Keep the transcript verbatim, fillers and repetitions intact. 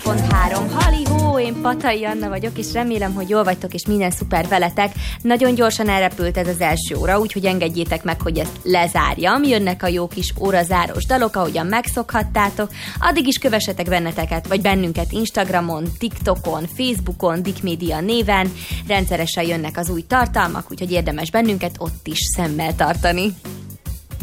pont három. Halihó, én Patai Anna vagyok, és remélem, hogy jól vagytok, és minden szuper veletek. Nagyon gyorsan elrepült ez az első óra, úgyhogy engedjétek meg, hogy ezt lezárjam. Jönnek a jó kis órazárós dalok, ahogyan megszokhattátok. Addig is kövessetek benneteket, vagy bennünket Instagramon, TikTokon, Facebookon, Dick Media néven. Rendszeresen jönnek az új tartalmak, úgyhogy érdemes bennünket ott is szemmel tartani.